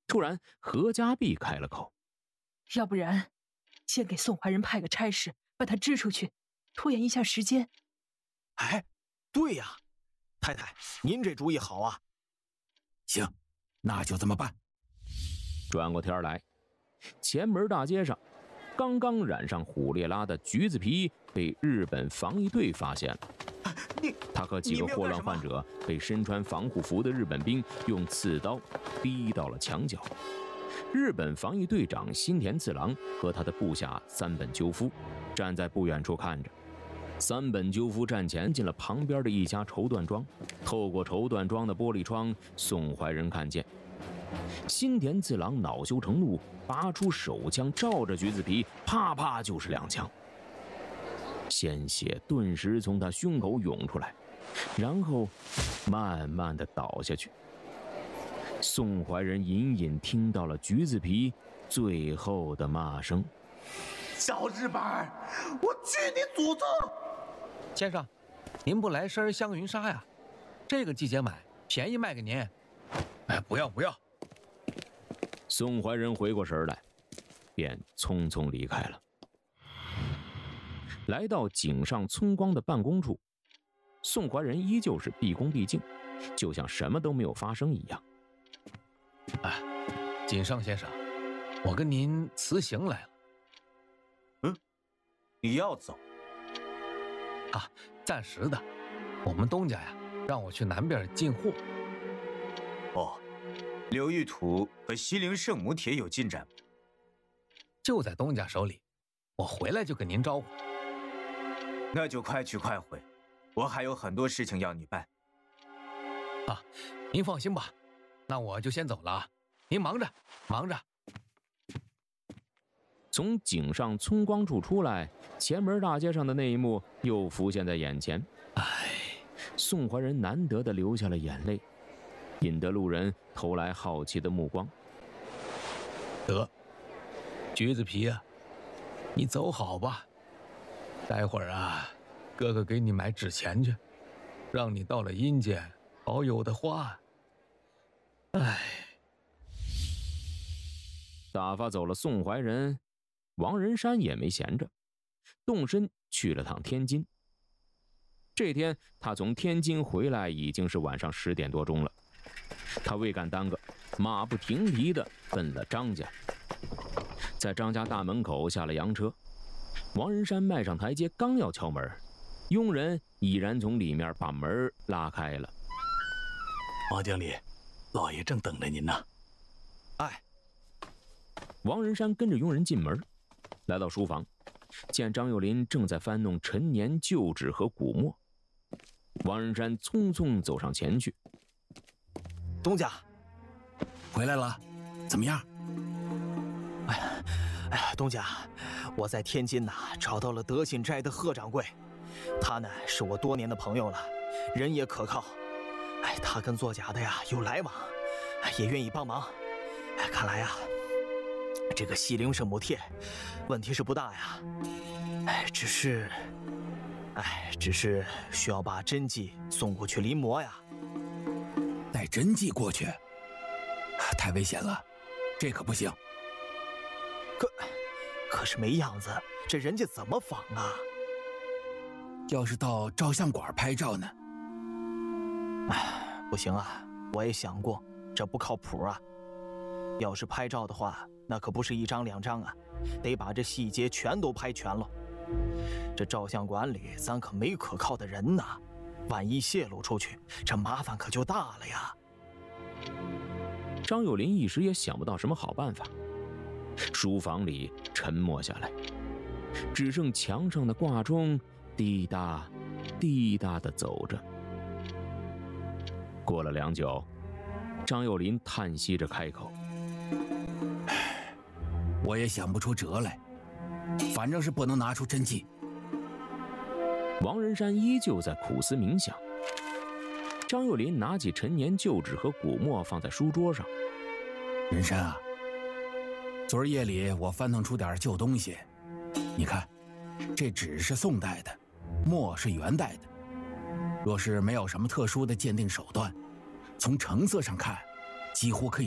突然何家碧开了口： 要不然先给宋怀仁派个差事，把他支出去，拖延一下时间。 哎，对呀，太太，您这主意好啊。 行，那就这么办。 转过天来，前门大街上刚刚染上虎烈拉的橘子皮被日本防疫队发现了。他和几个霍乱患者被身穿防护服的日本兵用刺刀逼到了墙角。日本防疫队长新田次郎和他的部下三本鸠夫站在不远处看着。三本鸠夫站前进了旁边的一家绸缎庄，透过绸缎庄的玻璃窗，宋怀仁看见新田次郎恼羞成怒，拔出手枪照着橘子皮啪啪就是2枪，鲜血顿时从他胸口涌出来，然后慢慢的倒下去。宋怀仁隐隐听到了橘子皮最后的骂声： 小日本，我去你祖宗！ 先生，您不来身香云纱呀？这个季节买，便宜卖给您。 哎，不要不要！ 宋怀仁回过神来，便匆匆离开了。来到井上村光的办公处，宋怀仁依旧是毕恭毕敬，就像什么都没有发生一样。 井上先生，我跟您辞行来了。 你要走？ 暂时的。我们东家呀，让我去南边进货。 哦，刘玉土和西陵圣母帖有进展吗？ 就在东家手里，我回来就跟您招呼。 那就快去快回，我还有很多事情要你办。 您放心吧，那我就先走了啊。您忙着，忙着。 从井上村光处出来，前门大街上的那一幕又浮现在眼前。宋怀仁难得的流下了眼泪，引得路人投来好奇的目光。 得，橘子皮啊，你走好吧。待会儿啊，哥哥给你买纸钱去，让你到了阴间好有的花。 打发走了宋怀仁，王仁山也没闲着，动身去了趟天津。这天他从天津回来已经是晚上10点多钟了，他未敢耽搁，马不停蹄地奔了张家。在张家大门口下了洋车，王仁山迈上台阶，刚要敲门，佣人已然从里面把门拉开了。 王经理，老爷正等着您呢。 王仁山跟着佣人进门，来到书房，见张幼林正在翻弄陈年旧纸和古墨。王仁山匆匆走上前去： 东家， 回来了，怎么样？ 东家，我在天津找到了德信斋的贺掌柜，他是我多年的朋友了，人也可靠。他跟作假的有来往，也愿意帮忙。看来这个西陵圣母帖问题是不大呀。只是需要把真迹送过去临摹呀。 带真迹过去，太危险了，这可不行。 可是没样子，这人家怎么仿啊？ 要是到照相馆拍照呢？ 不行啊，我也想过，这不靠谱啊。要是拍照的话，那可不是1张2张啊，得把这细节全都拍全了。这照相馆里咱可没可靠的人呐，万一泄露出去，这麻烦可就大了呀。 张幼林一时也想不到什么好办法，书房里沉默下来，只剩墙上的挂钟滴答滴答地走着。过了良久，张幼林叹息着开口： 我也想不出辙来，反正是不能拿出真迹。 王仁山依旧在苦思冥想。张幼林拿起陈年旧纸和古墨放在书桌上： 仁山啊，昨儿夜里我翻腾出点旧东西，你看，这纸是宋代的，墨是元代的。若是没有什么特殊的鉴定手段，从成色上看，几乎可以